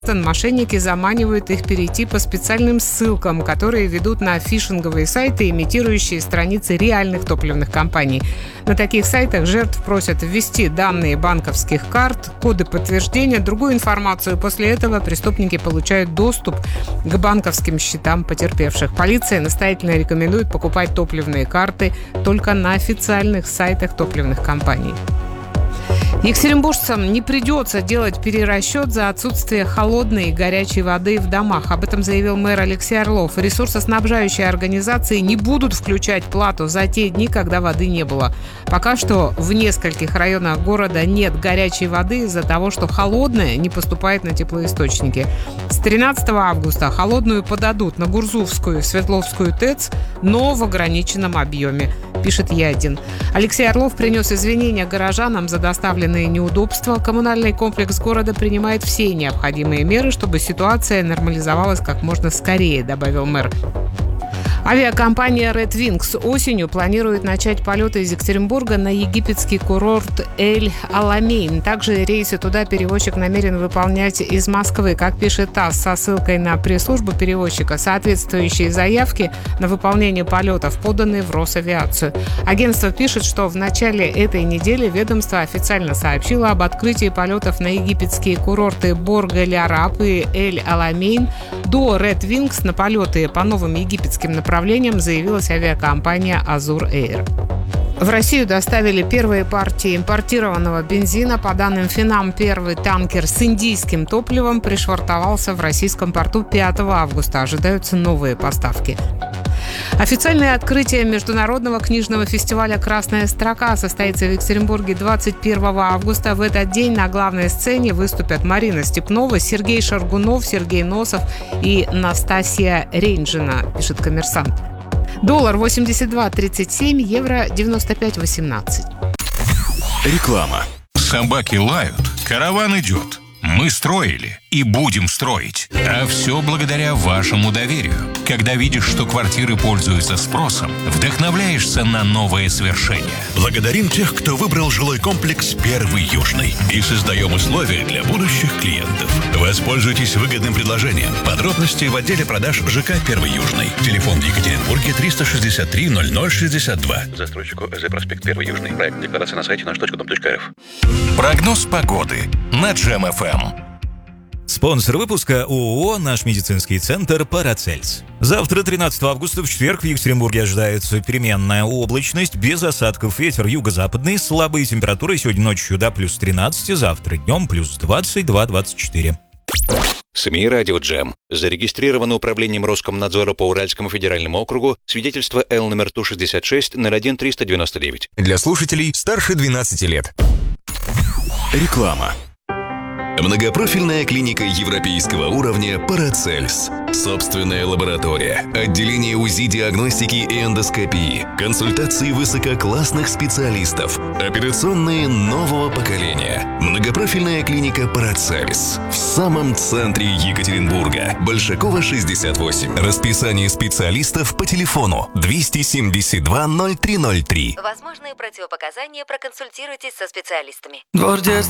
Мошенники заманивают их перейти по специальным ссылкам, которые ведут на фишинговые сайты, имитирующие страницы реальных топливных компаний. На таких сайтах жертв просят ввести данные банковских карт, коды подтверждения, другую информацию. После этого преступники получают доступ к банковским счетам потерпевших. Полиция настоятельно рекомендует покупать топливные карты только на официальных сайтах топливных компаний. Екатеринбуржцам не придется делать перерасчет за отсутствие холодной и горячей воды в домах. Об этом заявил мэр Алексей Орлов. Ресурсоснабжающие организации не будут включать плату за те дни, когда воды не было. Пока что в нескольких районах города нет горячей воды из-за того, что холодная не поступает на теплоисточники. С 13 августа холодную подадут на Гурзувскую и Свердловскую ТЭЦ, но в ограниченном объеме, пишет Ядин. Алексей Орлов принес извинения горожанам за доставленные неудобства. Коммунальный комплекс города принимает все необходимые меры, чтобы ситуация нормализовалась как можно скорее, добавил мэр. Авиакомпания Red Wings осенью планирует начать полеты из Екатеринбурга на египетский курорт Эль-Аламейн. Также рейсы туда перевозчик намерен выполнять из Москвы. Как пишет ТАСС со ссылкой на пресс-службу перевозчика, соответствующие заявки на выполнение полетов поданы в Росавиацию. Агентство пишет, что в начале этой недели ведомство официально сообщило об открытии полетов на египетские курорты Борг-эль-Араб и Эль-Аламейн. До Red Wings на полеты по новым египетским направлениям заявилась авиакомпания Azur Air. В Россию доставили первые партии импортированного бензина. По данным Финам, первый танкер с индийским топливом пришвартовался в российском порту 5 августа. Ожидаются новые поставки. Официальное открытие международного книжного фестиваля «Красная строка» состоится в Екатеринбурге 21 августа. В этот день на главной сцене выступят Марина Степнова, Сергей Шаргунов, Сергей Носов и Настасья Рейнджина, пишет «Коммерсант». Доллар 82.37, евро 95.18. Реклама. Собаки лают, караван идет. Мы строили и будем строить. А все благодаря вашему доверию. Когда видишь, что квартиры пользуются спросом, вдохновляешься на новые свершения. Благодарим тех, кто выбрал жилой комплекс «Первый Южный». И создаем условия для будущих клиентов. Воспользуйтесь выгодным предложением. Подробности в отделе продаж ЖК «Первый Южный». Телефон в Екатеринбурге 363 0062. Застройщику ЭЗ проспект Первый Южный. Проект декларации на сайте наш.дом.рф. Прогноз погоды на Джем ФМ. Спонсор выпуска ООО «Наш медицинский центр Парацельс». Завтра, 13 августа, в четверг, в Екатеринбурге ожидается переменная облачность, без осадков, ветер юго-западный, слабые температуры сегодня ночью до плюс 13, завтра днем плюс 22-24. СМИ «Радио Джем». Зарегистрировано управлением Роскомнадзора по Уральскому федеральному округу свидетельство Л номер Ту-66 01-399. Для слушателей старше 12 лет. Реклама. Многопрофильная клиника европейского уровня «Парацельс». Собственная лаборатория, отделение УЗИ, диагностики и эндоскопии, консультации высококлассных специалистов, операционные нового поколения. Многопрофильная клиника «Парацельс» в самом центре Екатеринбурга. Большакова, 68. Расписание специалистов по телефону 272 0303. Возможные противопоказания, проконсультируйтесь со специалистами. Двор детства.